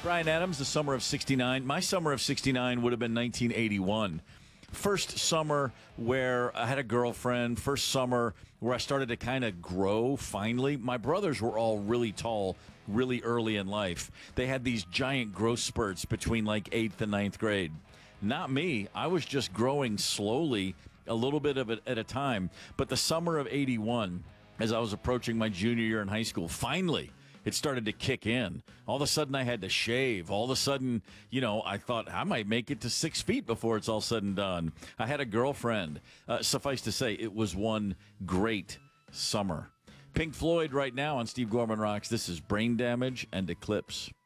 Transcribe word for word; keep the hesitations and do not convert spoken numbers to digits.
Brian Adams, the summer of sixty-nine. My summer of sixty-nine would have been nineteen eighty-one. First summer where I had a girlfriend. First summer where I started to kind of grow finally. My brothers were all really tall really early in life. They had these giant growth spurts between like eighth and ninth grade. Not me. I was just growing slowly, a little bit of it at a time. But the summer of eighty-one, as I was approaching my junior year in high school, finally it started to kick in. All of a sudden, I had to shave. All of a sudden, you know, I thought I might make it to six feet before it's all said and done. I had a girlfriend. Uh, suffice to say, it was one great summer. Pink Floyd right now on Steve Gorman Rocks. This is Brain Damage and Eclipse.